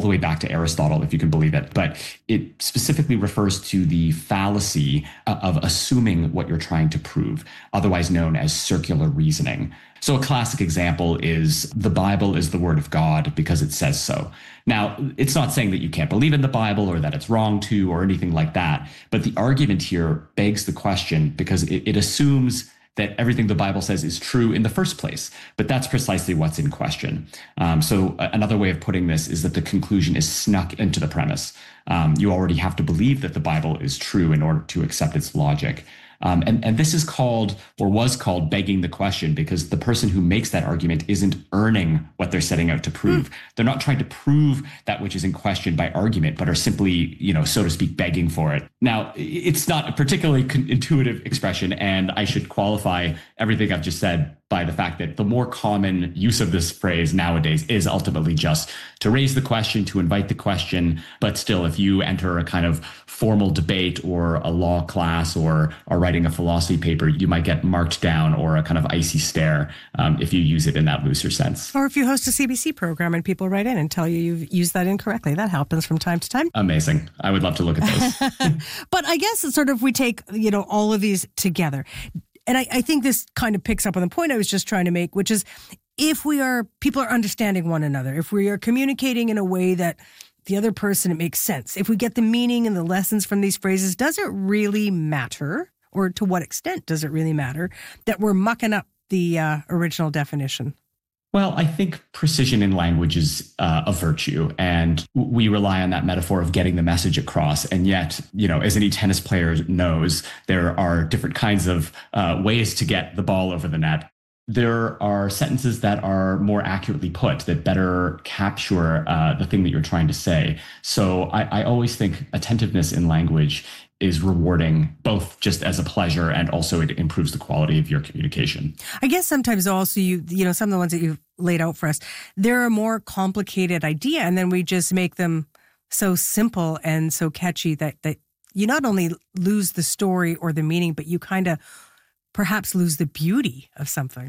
the way back to Aristotle, if you can believe it. But it specifically refers to the fallacy of assuming what you're trying to prove, otherwise known as circular reasoning. So a classic example is the Bible is the word of God because it says so. Now, it's not saying that you can't believe in the Bible or that it's wrong to or anything like that. But the argument here begs the question because it assumes that everything the Bible says is true in the first place. But that's precisely what's in question. So another way of putting this is that the conclusion is snuck into the premise. You already have to believe that the Bible is true in order to accept its logic. And this is called, or was called, begging the question, because the person who makes that argument isn't earning what they're setting out to prove. They're not trying to prove that which is in question by argument, but are simply, so to speak, begging for it. Now, it's not a particularly intuitive expression, and I should qualify everything I've just said by the fact that the more common use of this phrase nowadays is ultimately just to raise the question, to invite the question. But still, if you enter a kind of formal debate or a law class or are writing a philosophy paper, you might get marked down or a kind of icy stare if you use it in that looser sense. Or if you host a CBC program and people write in and tell you you've used that incorrectly. That happens from time to time. Amazing. I would love to look at those. But I guess it's sort of we take, all of these together. And I think this kind of picks up on the point I was just trying to make, which is if people are understanding one another, if we are communicating in a way that the other person, it makes sense. If we get the meaning and the lessons from these phrases, does it really matter? Or to what extent does it really matter that we're mucking up the original definition? Well, I think precision in language is a virtue, and we rely on that metaphor of getting the message across. And yet, as any tennis player knows, there are different kinds of ways to get the ball over the net. There are sentences that are more accurately put, that better capture the thing that you're trying to say. So I always think attentiveness in language is rewarding, both just as a pleasure and also it improves the quality of your communication. I guess sometimes also some of the ones that you've laid out for us, they're a more complicated idea, and then we just make them so simple and so catchy that you not only lose the story or the meaning, but you kind of perhaps lose the beauty of something.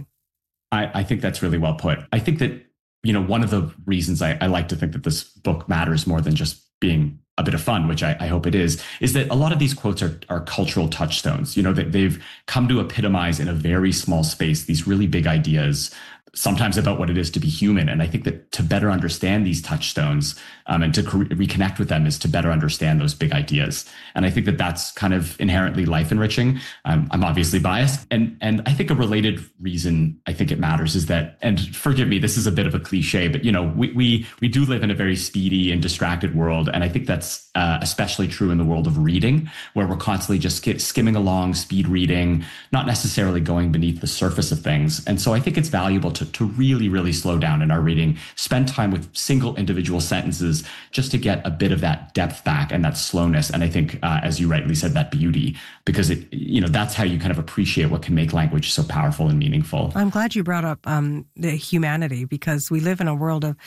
I think that's really well put. I think that, one of the reasons I like to think that this book matters more than just being a bit of fun, which I hope it is that a lot of these quotes are cultural touchstones. That they've come to epitomize in a very small space these really big ideas, sometimes about what it is to be human. And I think that to better understand these touchstones and to reconnect with them is to better understand those big ideas. And I think that that's kind of inherently life enriching. I'm obviously biased. And I think a related reason I think it matters is that, and forgive me, this is a bit of a cliche, but we do live in a very speedy and distracted world. And I think that's especially true in the world of reading, where we're constantly just skimming along, speed reading, not necessarily going beneath the surface of things. And so I think it's valuable to really, really slow down in our reading, spend time with single individual sentences just to get a bit of that depth back and that slowness. And I think, as you rightly said, that beauty, because that's how you kind of appreciate what can make language so powerful and meaningful. I'm glad you brought up the humanity, because we live in a world of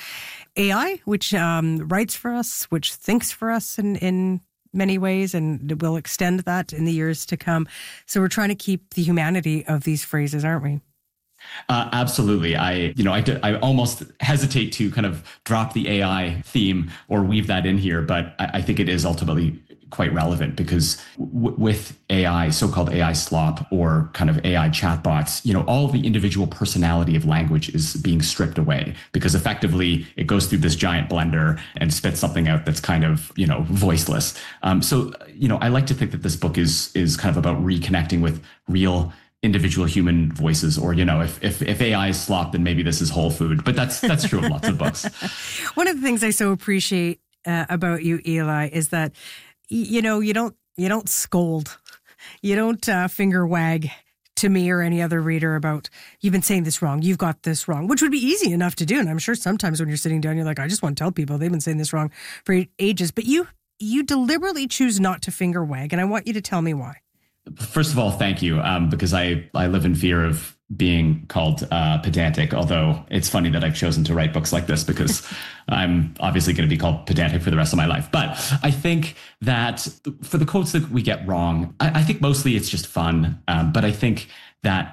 AI, which writes for us, which thinks for us in many ways, and will extend that in the years to come. So we're trying to keep the humanity of these phrases, aren't we? Absolutely. I almost hesitate to kind of drop the AI theme or weave that in here, but I think it is ultimately quite relevant because with AI, so-called AI slop or kind of AI chatbots, all of the individual personality of language is being stripped away because effectively it goes through this giant blender and spits something out that's kind of, voiceless. So I like to think that this book is kind of about reconnecting with real individual human voices, or if AI is slop, then maybe this is whole food. But that's true of lots of books. One of the things I so appreciate about you, Eli, is that you don't scold, you don't finger wag to me or any other reader about you've been saying this wrong, you've got this wrong, which would be easy enough to do. And I'm sure sometimes when you're sitting down, you're like, I just want to tell people they've been saying this wrong for ages. But you deliberately choose not to finger wag, and I want you to tell me why. First of all, thank you, because I live in fear of being called pedantic, although it's funny that I've chosen to write books like this because I'm obviously going to be called pedantic for the rest of my life. But I think that for the quotes that we get wrong, I think mostly it's just fun. But I think that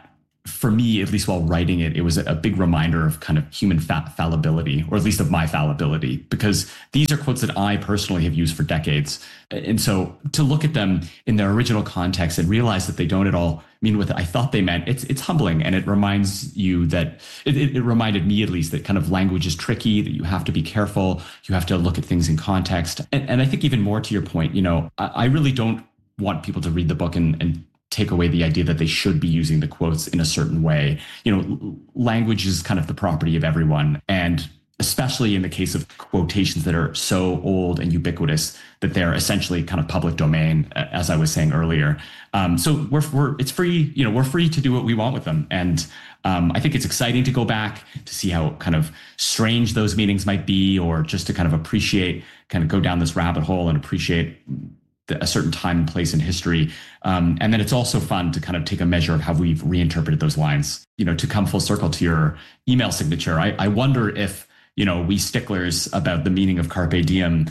for me, at least while writing it, it was a big reminder of kind of human fallibility, or at least of my fallibility, because these are quotes that I personally have used for decades. And so to look at them in their original context and realize that they don't at all mean what I thought they meant, it's humbling. And it reminds you that, it reminded me at least, that kind of language is tricky, that you have to be careful, you have to look at things in context. And I think even more to your point, I really don't want people to read the book and take away the idea that they should be using the quotes in a certain way. Language is kind of the property of everyone. And especially in the case of quotations that are so old and ubiquitous that they're essentially kind of public domain, as I was saying earlier. So it's free, we're free to do what we want with them. And I think it's exciting to go back to see how kind of strange those meanings might be, or just to kind of appreciate, kind of go down this rabbit hole and appreciate a certain time and place in history. And then it's also fun to kind of take a measure of how we've reinterpreted those lines. To come full circle to your email signature, I wonder if, we sticklers about the meaning of carpe diem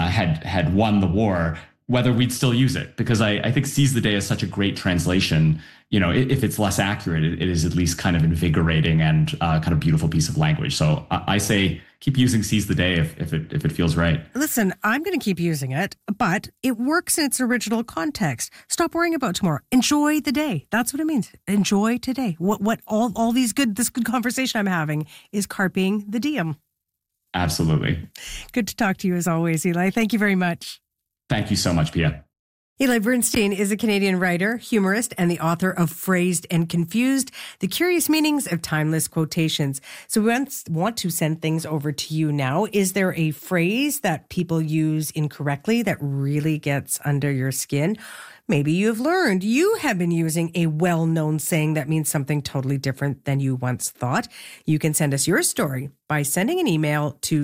had won the war, whether we'd still use it. Because I think seize the day is such a great translation. If it's less accurate, it is at least kind of invigorating and kind of beautiful piece of language. So I say, keep using seize the day if it feels right. Listen, I'm going to keep using it, but it works in its original context. Stop worrying about tomorrow. Enjoy the day. That's what it means. Enjoy today. What all this good conversation I'm having is carping the diem. Absolutely. Good to talk to you as always, Eli. Thank you very much. Thank you so much, Pia. Eli Bernstein is a Canadian writer, humorist, and the author of Phrased and Confused, The Curious Meanings of Timeless Quotations. So we want to send things over to you now. Is there a phrase that people use incorrectly that really gets under your skin? Maybe you've learned you have been using a well-known saying that means something totally different than you once thought. You can send us your story by sending an email to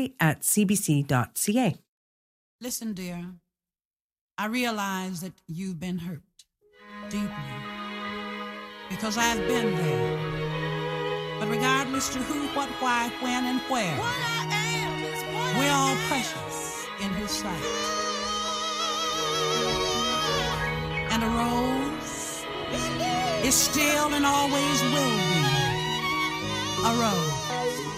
sunday@cbc.ca. Listen, dear. I realize that you've been hurt deeply because I've been there. But regardless to who, what, why, when, and where, we're all precious in His sight. And a rose is still and always will be a rose.